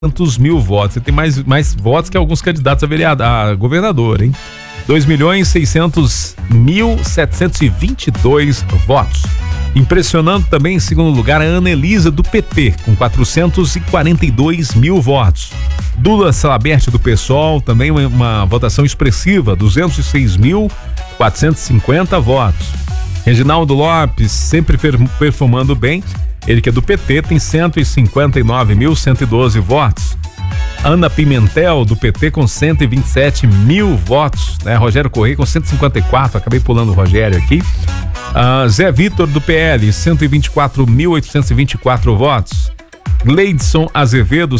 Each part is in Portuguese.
mil votos. Você tem mais votos que alguns candidatos a governador, hein? 2.600.722 votos. Impressionando também, em segundo lugar, a Ana Elisa do PT, com 442 mil votos. Dula Salabert do PSOL, também uma votação expressiva, 206.450 votos. Reginaldo Lopes, sempre performando bem, ele que é do PT, tem 159.112 votos. Ana Pimentel, do PT, com 127 mil votos, né? Rogério Correia com 154, acabei pulando o Rogério aqui. Zé Vitor, do PL, 124.824 votos. Gleidson Azevedo,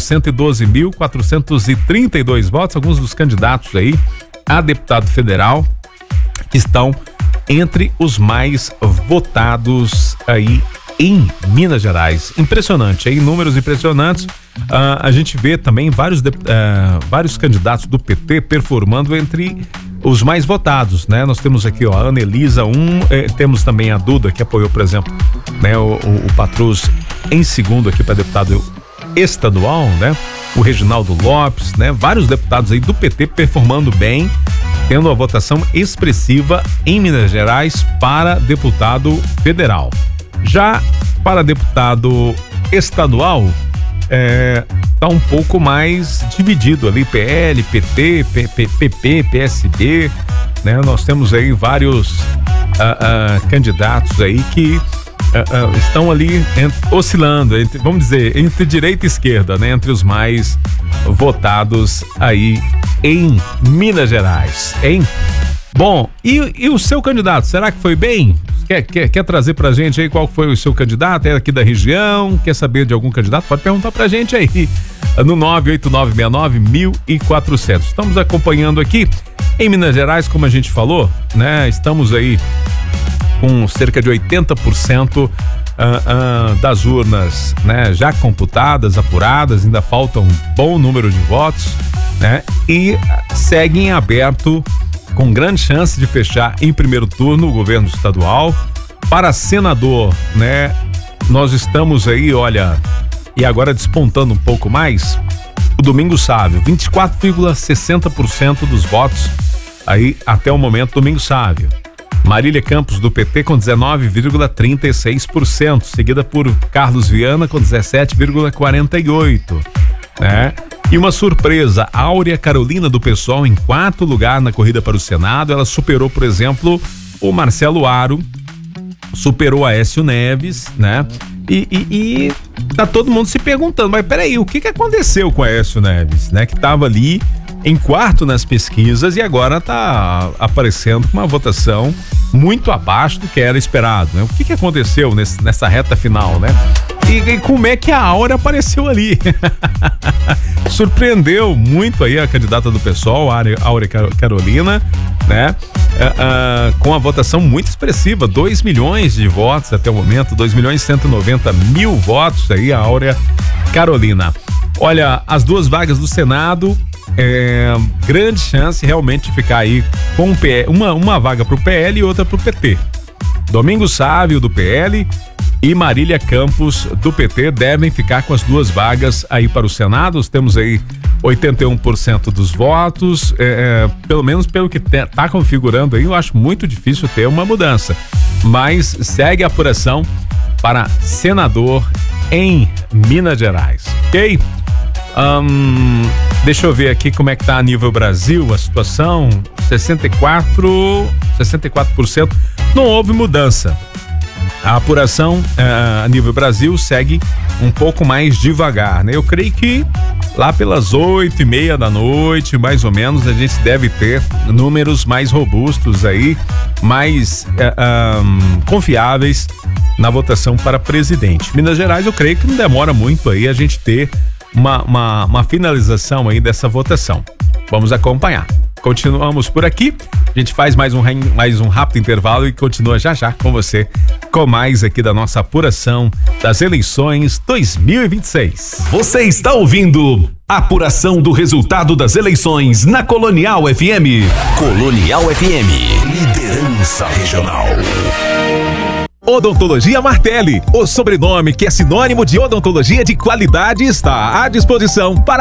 112.432 votos. Alguns dos candidatos aí a deputado federal que estão entre os mais votados aí em Minas Gerais. Impressionante, aí números impressionantes. A gente vê também vários candidatos do PT performando entre os mais votados, né? Nós temos aqui, ó, a Ana Elisa, temos também a Duda, que apoiou, por exemplo, né, o Patrus em segundo aqui para deputado estadual, né? O Reginaldo Lopes, né? Vários deputados aí do PT performando bem, tendo uma votação expressiva em Minas Gerais para deputado federal. Já para deputado estadual, tá um pouco mais dividido ali, PL, PT, PP, PSB, né? Nós temos aí vários candidatos aí que estão ali oscilando, vamos dizer, entre direita e esquerda, né? Entre os mais votados aí em Minas Gerais, hein? Bom, e o seu candidato, será que foi bem? Quer trazer pra gente aí qual foi o seu candidato? É aqui da região? Quer saber de algum candidato? Pode perguntar pra gente aí no 98969-1400. Estamos acompanhando aqui em Minas Gerais, como a gente falou, né? Estamos aí com cerca de 80% das urnas, né, já computadas, apuradas, ainda falta um bom número de votos, né? E segue em aberto, com grande chance de fechar em primeiro turno o governo estadual. Para senador, né, nós estamos aí, olha, e agora despontando um pouco mais, o Domingos Sávio, 24,60% dos votos aí até o momento, Domingos Sávio. Marília Campos, do PT, com 19,36%, seguida por Carlos Viana, com 17,48%, né? E uma surpresa, Áurea Carolina, do PSOL, em quarto lugar na corrida para o Senado. Ela superou, por exemplo, o Marcelo Aro, superou a Aécio Neves, né? E tá todo mundo se perguntando, mas peraí, o que aconteceu com a Aécio Neves, né? Que tava ali em quarto nas pesquisas e agora tá aparecendo com uma votação muito abaixo do que era esperado, né? O que aconteceu nessa reta final, né? E como é que a Áurea apareceu ali? Surpreendeu muito aí a candidata do PSOL, a Áurea Carolina, né? Com a votação muito expressiva, 2 milhões de votos até o momento, 2.190.000 votos aí, a Áurea Carolina. Olha, as duas vagas do Senado, grande chance realmente de ficar aí com uma vaga pro PL e outra pro PT. Domingos Sávio, do PL, e Marília Campos, do PT, devem ficar com as duas vagas aí para o Senado. Nós temos aí 81% dos votos, pelo menos pelo que tá configurando aí, eu acho muito difícil ter uma mudança, mas segue a apuração para senador em Minas Gerais, ok? Deixa eu ver aqui como é que tá a nível Brasil a situação. 64%, não houve mudança. A apuração a nível Brasil segue um pouco mais devagar, né? Eu creio que lá pelas 8:30 da noite, mais ou menos, a gente deve ter números mais robustos aí, mais confiáveis na votação para presidente. Minas Gerais, eu creio que não demora muito aí a gente ter uma finalização aí dessa votação. Vamos acompanhar. Continuamos por aqui. A gente faz mais um rápido intervalo e continua já com você com mais aqui da nossa apuração das eleições 2026. Você está ouvindo a apuração do resultado das eleições na Colonial FM. Colonial FM, liderança regional. Odontologia Martelli, o sobrenome que é sinônimo de odontologia de qualidade, está à disposição para